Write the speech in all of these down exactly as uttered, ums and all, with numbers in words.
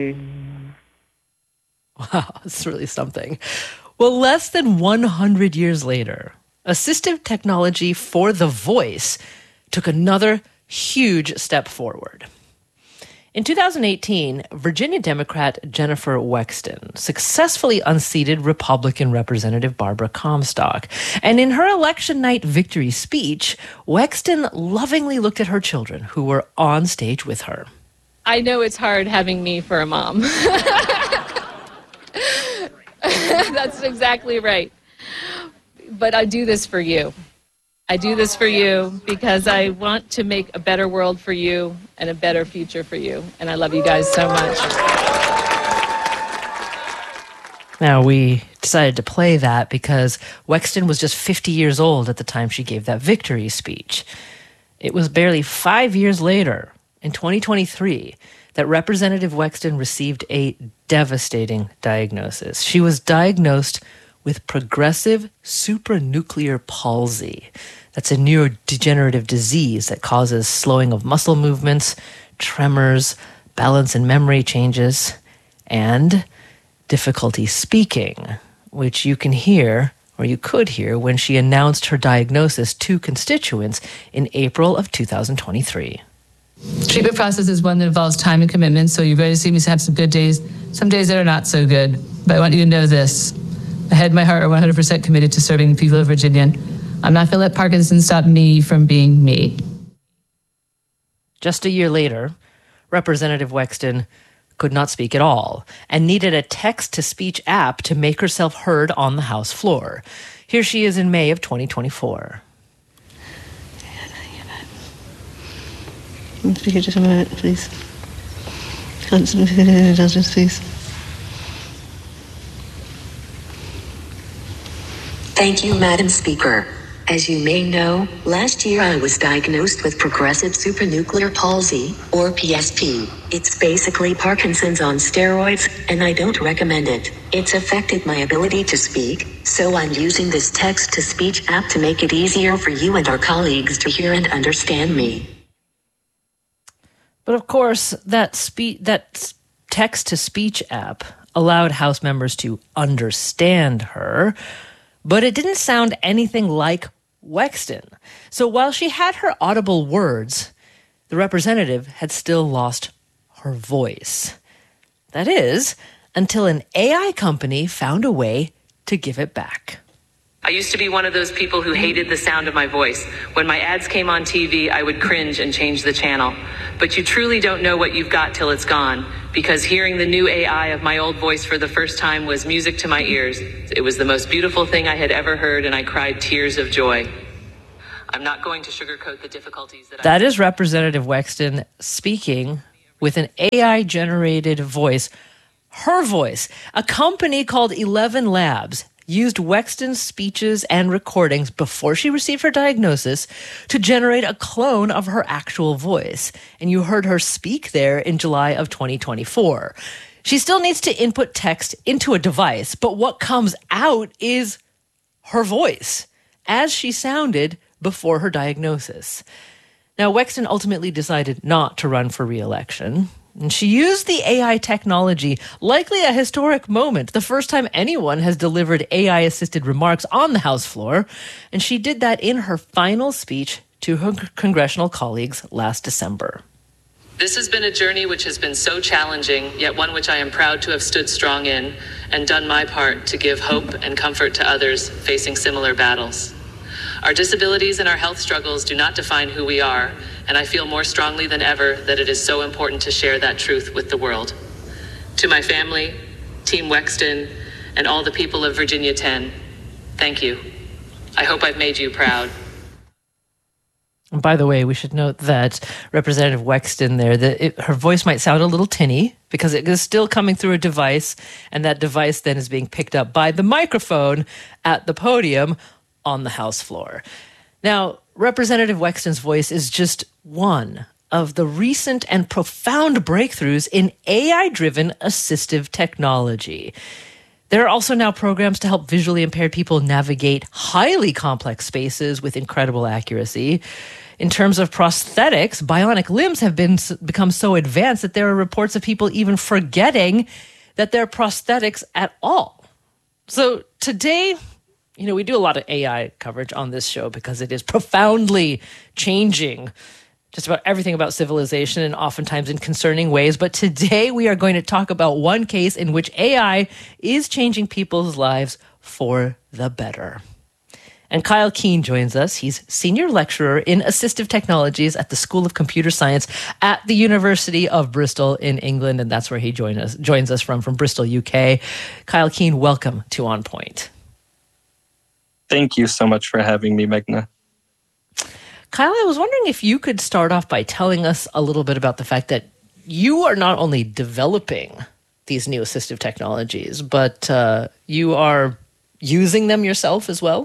Wow, it's really something. Well, less than one hundred years later, assistive technology for the voice took another huge step forward. In two thousand eighteen, Virginia Democrat Jennifer Wexton successfully unseated Republican Representative Barbara Comstock. And in her election night victory speech, Wexton lovingly looked at her children who were on stage with her. I know it's hard having me for a mom. That's exactly right. But I do this for you. I do this for you because I want to make a better world for you and a better future for you. And I love you guys so much. Now, we decided to play that because Wexton was just fifty years old at the time she gave that victory speech. It was barely five years later, in twenty twenty-three, that Representative Wexton received a devastating diagnosis. She was diagnosed with progressive supranuclear palsy. That's a neurodegenerative disease that causes slowing of muscle movements, tremors, balance and memory changes, and difficulty speaking, which you can hear, or you could hear, when she announced her diagnosis to constituents in April of two thousand twenty-three. Treatment process is one that involves time and commitment, so you're going to see me have some good days, some days that are not so good. But I want you to know this. My head and my heart are one hundred percent committed to serving the people of Virginia. I'm not going to let Parkinson's stop me from being me. Just a year later, Representative Wexton could not speak at all and needed a text-to-speech app to make herself heard on the House floor. Here she is in May of twenty twenty-four. Just a minute, please. Indulgence, please. Thank you, Madam Speaker. As you may know, last year I was diagnosed with progressive supranuclear palsy, or P S P. It's basically Parkinson's on steroids, and I don't recommend it. It's affected my ability to speak, so I'm using this text-to-speech app to make it easier for you and our colleagues to hear and understand me. But of course, that spe- that text-to-speech app allowed House members to understand her, but it didn't sound anything like Wexton. So while she had her audible words, the representative had still lost her voice. That is, until an A I company found a way to give it back. I used to be one of those people who hated the sound of my voice. When my ads came on T V, I would cringe and change the channel. But you truly don't know what you've got till it's gone, because hearing the new A I of my old voice for the first time was music to my ears. It was the most beautiful thing I had ever heard, and I cried tears of joy. I'm not going to sugarcoat the difficulties that I... That is Representative Wexton speaking with an A I-generated voice. Her voice. A company called Eleven Labs used Wexton's speeches and recordings before she received her diagnosis to generate a clone of her actual voice. And you heard her speak there in July of twenty twenty-four. She still needs to input text into a device, but what comes out is her voice, as she sounded before her diagnosis. Now, Wexton ultimately decided not to run for re-election. And she used the A I technology, likely a historic moment, the first time anyone has delivered A I-assisted remarks on the House floor. And she did that in her final speech to her congressional colleagues last December. This has been a journey which has been so challenging, yet one which I am proud to have stood strong in and done my part to give hope and comfort to others facing similar battles. Our disabilities and our health struggles do not define who we are, and I feel more strongly than ever that it is so important to share that truth with the world. To my family, Team Wexton, and all the people of Virginia ten, thank you. I hope I've made you proud. And by the way, we should note that Representative Wexton there, that it, her voice might sound a little tinny because it is still coming through a device, and that device then is being picked up by the microphone at the podium on the House floor. Now, Representative Wexton's voice is just one of the recent and profound breakthroughs in A I-driven assistive technology. There are also now programs to help visually impaired people navigate highly complex spaces with incredible accuracy. in terms of prosthetics, bionic limbs have been become so advanced that there are reports of people even forgetting that they're prosthetics at all. So today, you know, we do a lot of A I coverage on this show because it is profoundly changing just about everything about civilization and oftentimes in concerning ways. But today we are going to talk about one case in which A I is changing people's lives for the better. And Kyle Keen joins us. He's senior lecturer in assistive technologies at the School of Computer Science at the University of Bristol in England. And that's where he join us, joins us from, from Bristol, U K. Kyle Keen, welcome to On Point. Thank you so much for having me, Meghna. Kyle, I was wondering if you could start off by telling us a little bit about the fact that you are not only developing these new assistive technologies, but uh, you are using them yourself as well?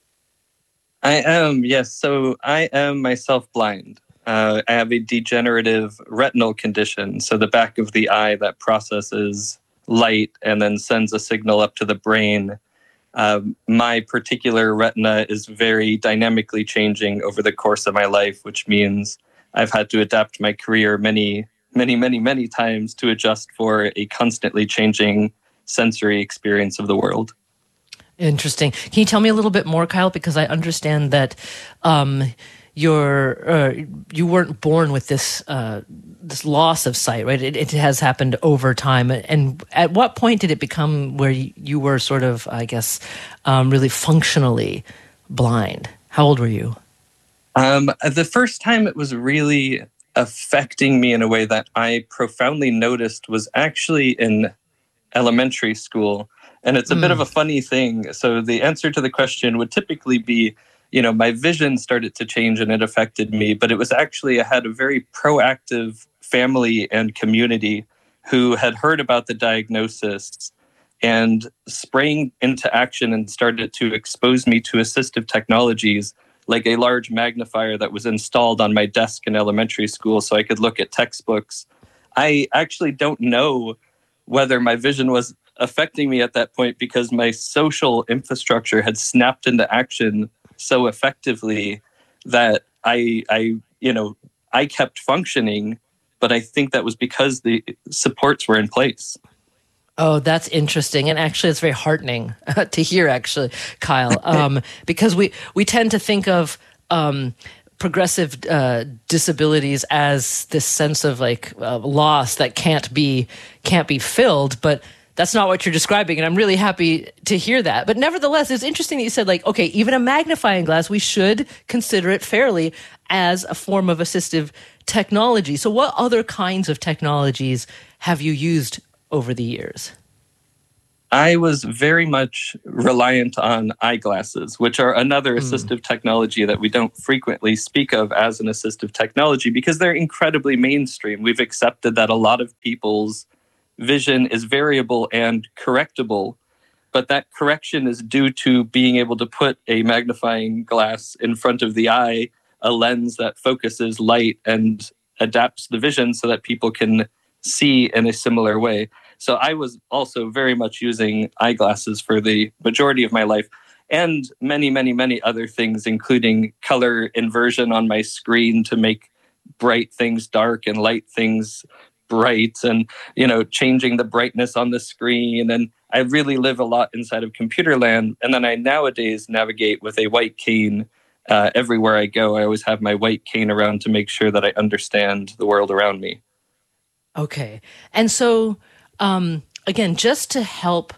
I am, yes. So I am myself blind. Uh, I have a degenerative retinal condition. So the back of the eye that processes light and then sends a signal up to the brain. Um, my particular retina is very dynamically changing over the course of my life, which means I've had to adapt my career many, many, many, many times to adjust for a constantly changing sensory experience of the world. Interesting. Can you tell me a little bit more, Kyle? Because I understand that um, you're uh, you weren't born with this uh, this loss of sight, right? It, it has happened over time. And at what point did it become where you, you were sort of, I guess, um, really functionally blind? How old were you? Um, the first time it was really affecting me in a way that I profoundly noticed was actually in elementary school. And it's a mm. bit of a funny thing. So the answer to the question would typically be, you know, my vision started to change and it affected me. But it was actually, I had a very proactive family and community who had heard about the diagnosis and sprang into action and started to expose me to assistive technologies like a large magnifier that was installed on my desk in elementary school so I could look at textbooks. I actually don't know whether my vision was affecting me at that point because my social infrastructure had snapped into action so effectively that I, I, you know, I kept functioning, but I think that was because the supports were in place. Oh, that's interesting. And actually, it's very heartening to hear, actually, Kyle, um, because we, we tend to think of um, progressive uh, disabilities as this sense of like uh, loss that can't be can't be filled, but that's not what you're describing, and I'm really happy to hear that. But nevertheless, it's interesting that you said, like, okay, even a magnifying glass, we should consider it fairly as a form of assistive technology. So what other kinds of technologies have you used over the years? I was very much reliant on eyeglasses, which are another mm. assistive technology that we don't frequently speak of as an assistive technology because they're incredibly mainstream. We've accepted that a lot of people's vision is variable and correctable, but that correction is due to being able to put a magnifying glass in front of the eye, a lens that focuses light and adapts the vision so that people can see in a similar way. So I was also very much using eyeglasses for the majority of my life and many, many, many other things, including color inversion on my screen to make bright things dark and light things bright, and, you know, changing the brightness on the screen. And I really live a lot inside of computer land. And then I nowadays navigate with a white cane uh, everywhere I go. I always have my white cane around to make sure that I understand the world around me. Okay. And so, um, again, just to help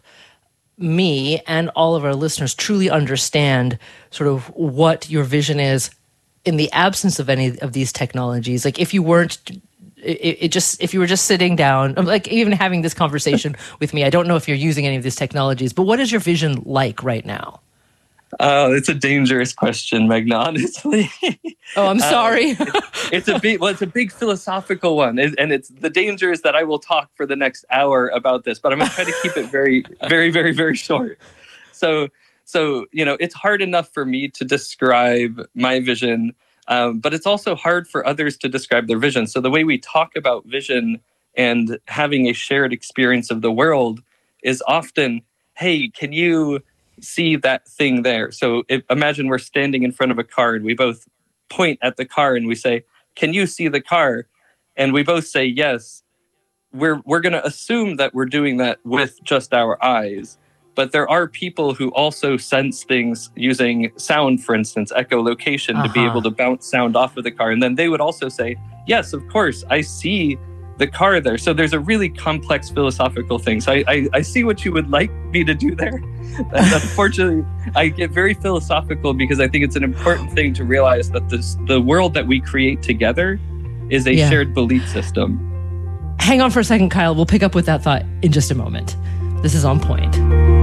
me and all of our listeners truly understand sort of what your vision is in the absence of any of these technologies, like if you weren't It, it just, if you were just sitting down, like even having this conversation with me, I don't know if you're using any of these technologies, but what is your vision like right now? Oh, it's a dangerous question, Meghna, honestly. Oh, I'm sorry. um, it's, it's a big, well, it's a big philosophical one, and it's the danger is that I will talk for the next hour about this, but I'm going to try to keep it very, very, very, very short. So, so you know, it's hard enough for me to describe my vision. Um, but it's also hard for others to describe their vision. So the way we talk about vision and having a shared experience of the world is often, hey, can you see that thing there? So if, imagine we're standing in front of a car and we both point at the car and we say, "Can you see the car?" And we both say yes, we're we're going to assume that we're doing that with just our eyes. But there are people who also sense things using sound, for instance, echolocation, uh-huh. to be able to bounce sound off of the car. And then they would also say, yes, of course, I see the car there. So there's a really complex philosophical thing. So I, I, I see what you would like me to do there. And unfortunately, I get very philosophical because I think it's an important thing to realize that this, the world that we create together is a yeah. shared belief system. Hang on for a second, Kyle. We'll pick up with that thought in just a moment. This is On Point.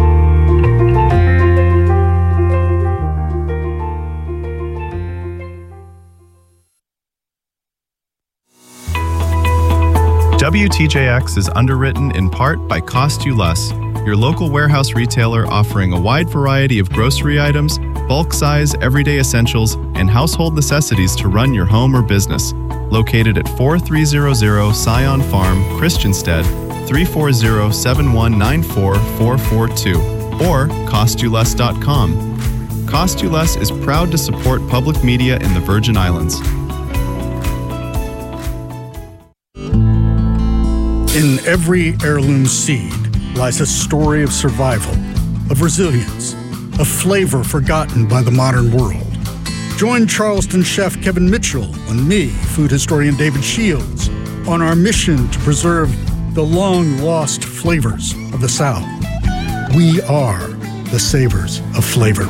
W T J X is underwritten in part by Cost You Less, your local warehouse retailer offering a wide variety of grocery items, bulk size, everyday essentials, and household necessities to run your home or business. Located at forty-three hundred Scion Farm, Christiansted, three four zero, seven one nine four, four four two, or cost you less dot com. Cost You Less is proud to support public media in the Virgin Islands. In every heirloom seed lies a story of survival, of resilience, a flavor forgotten by the modern world. Join Charleston chef Kevin Mitchell and me, food historian David Shields, on our mission to preserve the long-lost flavors of the South. We are the Savors of Flavor.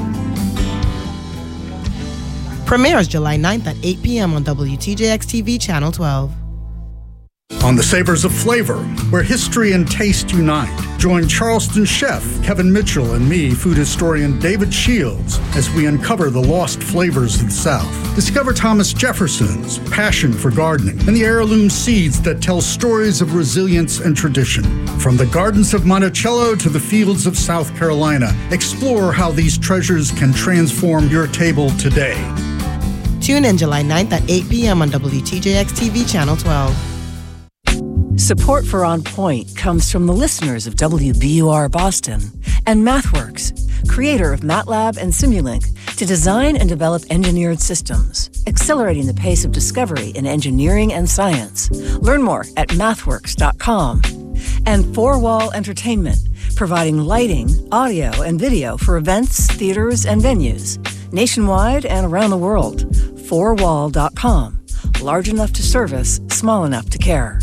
Premieres July ninth at eight p.m. on W T J X T V Channel twelve. On the Savors of Flavor, where history and taste unite, join Charleston chef Kevin Mitchell and me, food historian David Shields, as we uncover the lost flavors of the South. Discover Thomas Jefferson's passion for gardening and the heirloom seeds that tell stories of resilience and tradition. From the gardens of Monticello to the fields of South Carolina, explore how these treasures can transform your table today. Tune in July ninth at eight p.m. on W T J X T V Channel twelve. Support for On Point comes from the listeners of W B U R Boston and MathWorks, creator of MATLAB and Simulink, to design and develop engineered systems, accelerating the pace of discovery in engineering and science. Learn more at mathworks dot com. And Four Wall Entertainment, providing lighting, audio, and video for events, theaters, and venues, nationwide and around the world. four wall dot com. Large enough to service, small enough to care.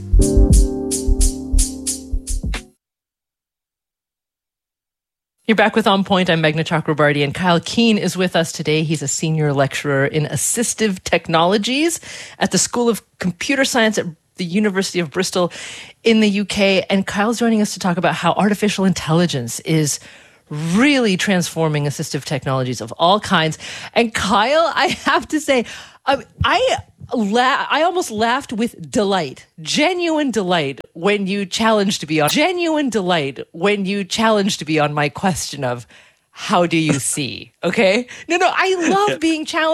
You're back with On Point. I'm Meghna Chakrabarty, and Kyle Keen is with us today. He's a senior lecturer in assistive technologies at the School of Computer Science at the University of Bristol in the U K. And Kyle's joining us to talk about how artificial intelligence is really transforming assistive technologies of all kinds. And Kyle, I have to say, I I, la- I almost laughed with delight, genuine delight when you challenged to be on genuine delight when you challenged to be on my question of how do you see? Okay, no, no, I love being challenged.